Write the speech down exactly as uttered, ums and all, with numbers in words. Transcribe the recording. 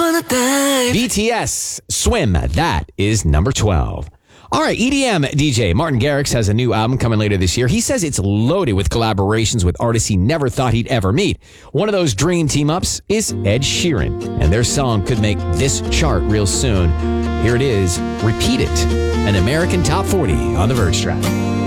wanna dive. B T S, Swim. That is number twelve. All right, E D M D J Martin Garrix has a new album coming later this year. He says it's loaded with collaborations with artists he never thought he'd ever meet. One of those dream team-ups is Ed Sheeran, and their song could make this chart real soon. Here it is, Repeat It, an American Top forty on the Verge track.